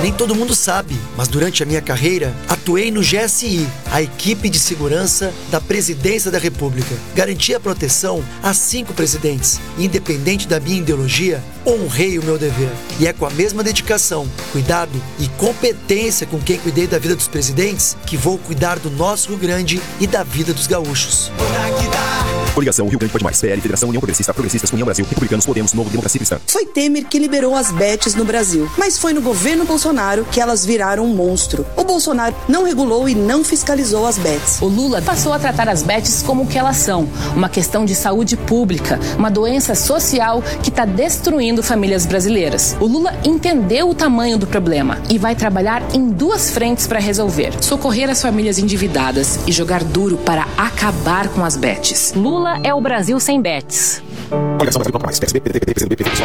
Nem todo mundo sabe, mas durante a minha carreira, atuei no GSI, a equipe de segurança da Presidência da República. Garanti a proteção a 5 presidentes. Independente da minha ideologia, honrei o meu dever. E é com a mesma dedicação, cuidado e competência com quem cuidei da vida dos presidentes que vou cuidar do nosso Rio Grande e da vida dos gaúchos. Coligação Rio Grande Pode Mais, PL, Federação União Progressista, Progressistas, União Brasil, Republicanos, Podemos, Novo, Democracia Cristã. Foi Temer que liberou as bets no Brasil, mas foi no governo Bolsonaro que elas viraram um monstro. O Bolsonaro não regulou e não fiscalizou as bets. O Lula passou a tratar as bets como o que elas são, uma questão de saúde pública, uma doença social que está destruindo famílias brasileiras. O Lula entendeu o tamanho do problema e vai trabalhar em 2 frentes para resolver: socorrer as famílias endividadas e jogar duro para acabar com as bets. Lula é o Brasil sem bets. Coligação Brasil Pode Mais, PSB, PDT, PT, PCdoB, PT,